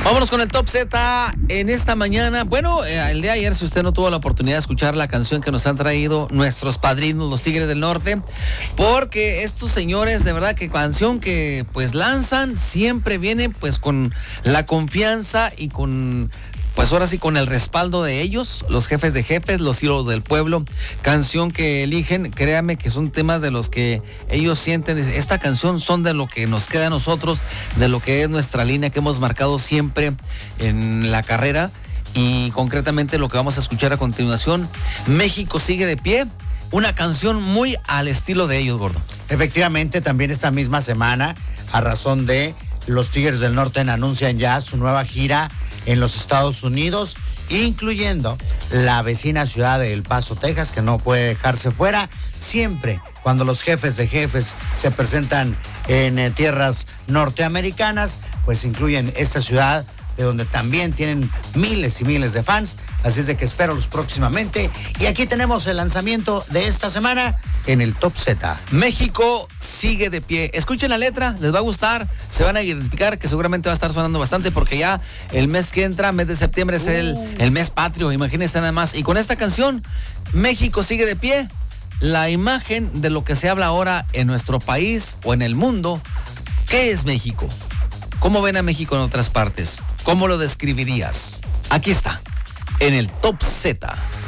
Vámonos con el Top Z en esta mañana. Bueno, el día de ayer, si usted no tuvo la oportunidad de escuchar la canción que nos han traído nuestros padrinos, los Tigres del Norte, porque estos señores, de verdad, que canción que pues lanzan siempre viene pues con la confianza y con... Pues ahora sí, con el respaldo de ellos, los jefes de jefes, los ídolos del pueblo, canción que eligen, créame que son temas de los que ellos sienten, esta canción son de lo que nos queda a nosotros, de lo que es nuestra línea que hemos marcado siempre en la carrera y concretamente lo que vamos a escuchar a continuación, México sigue de pie, una canción muy al estilo de ellos, Gordo. Efectivamente, también esta misma semana, a razón de los Tigres del Norte anuncian ya su nueva gira en los Estados Unidos, incluyendo la vecina ciudad de El Paso, Texas, que no puede dejarse fuera. Siempre cuando los jefes de jefes se presentan en tierras norteamericanas, pues incluyen esta ciudad, de donde también tienen miles y miles de fans, así es de que espéralos próximamente. Y aquí tenemos el lanzamiento de esta semana en el Top Z. México sigue de pie. Escuchen la letra, les va a gustar, se van a identificar, que seguramente va a estar sonando bastante, porque ya el mes que entra, mes de septiembre, es el mes patrio, imagínense nada más. Y con esta canción, México sigue de pie, la imagen de lo que se habla ahora en nuestro país o en el mundo. ¿Qué es México? ¿Cómo ven a México en otras partes? ¿Cómo lo describirías? Aquí está, en el Top Z.